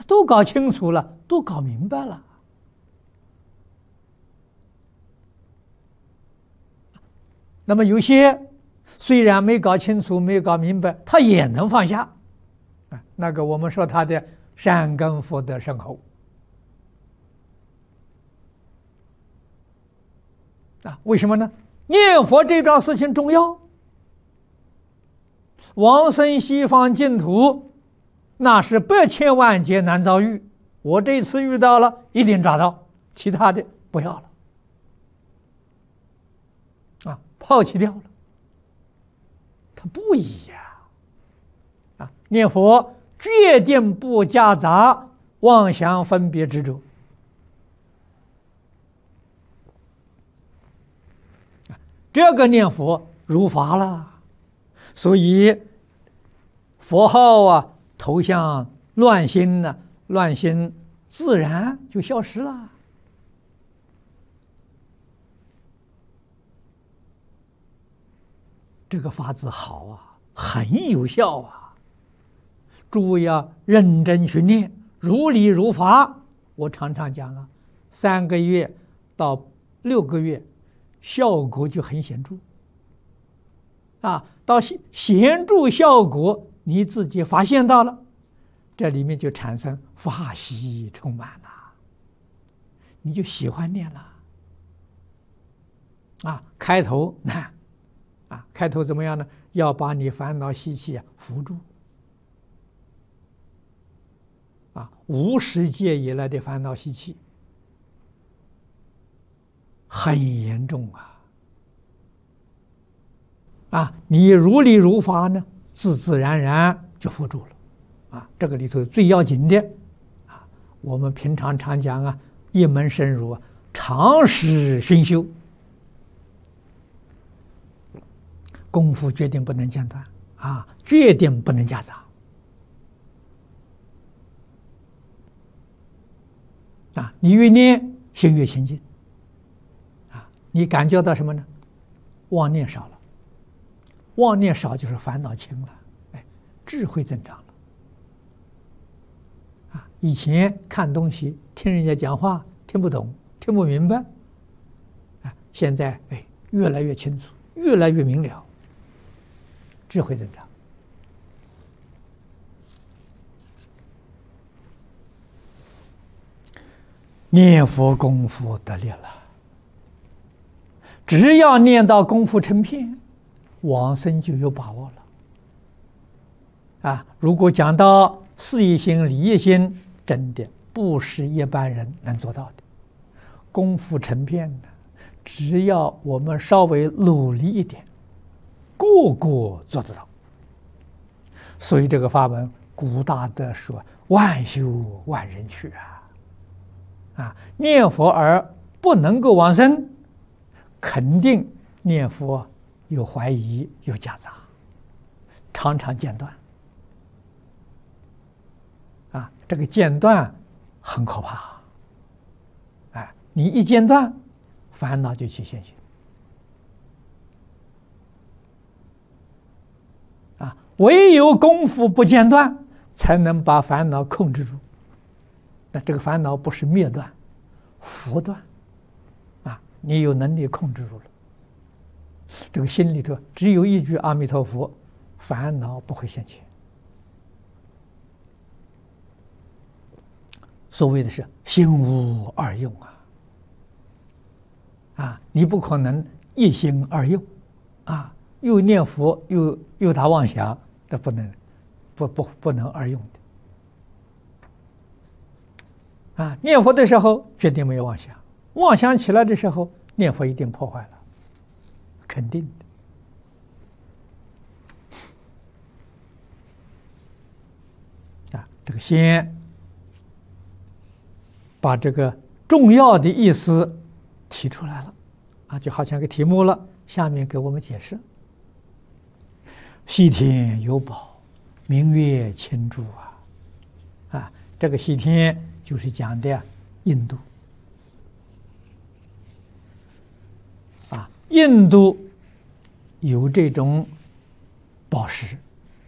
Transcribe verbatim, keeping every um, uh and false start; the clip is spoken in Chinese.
都搞清楚了，都搞明白了。那么有些虽然没搞清楚、没搞明白，他也能放下。啊，那个我们说他的善根福德深厚。啊，为什么呢？念佛这桩事情重要。往生西方净土，那是百千万劫难遭遇。我这次遇到了，一定抓到，其他的不要了，啊，抛弃掉了。它不一样啊！念佛决定不夹杂妄想分别执着。这个念佛如法了，所以佛号啊、头像乱心呢、啊，乱心自然就消失了。这个法子好啊，很有效啊！诸位要认真去念，如理如法。我常常讲啊，三个月到六个月。效果就很显著啊！到显著效果，你自己发现到了，这里面就产生法喜充满了，你就喜欢念了啊！开头难啊，开头怎么样呢？要把你烦恼习气啊扶住啊！无始界以来的烦恼习气很严重啊！啊，你如理如法呢，自自然然就扶住了啊！这个里头最要紧的啊，我们平常常讲啊，一门深入啊，长时熏修，功夫决定不能间断啊，决定不能夹杂啊！你越念，心越清净。你感觉到什么呢？妄念少了，妄念少就是烦恼轻了，哎，智慧增长了。啊，以前看东西听人家讲话听不懂，听不明白，啊，现在哎越来越清楚，越来越明了，智慧增长。念佛功夫得力了。只要念到功夫成片，往生就有把握了。啊，如果讲到事业心、理业心，真的不是一般人能做到的。功夫成片的，只要我们稍微努力一点，个个做得到。所以这个法门，古大德说：“万修万人去啊！”啊，念佛而不能够往生。肯定念佛有怀疑，有夹杂，常常间断啊！这个间断很可怕，哎，你一间断，烦恼就起现行啊！唯有功夫不间断，才能把烦恼控制住。那这个烦恼不是灭断，伏断。你有能力控制住了，这个心里头只有一句阿弥陀佛，烦恼不会现前。所谓的是心无二用啊，啊，你不可能一心二用，啊，又念佛又又打妄想，这不能，不不不能二用的。啊，念佛的时候决定没有妄想。妄想起来的时候，念佛一定破坏了，肯定的。啊，这个先把这个重要的意思提出来了，啊，就好像个题目了。下面给我们解释：西天有宝，明月清珠啊！啊，这个西天就是讲的印度。印度有这种宝石，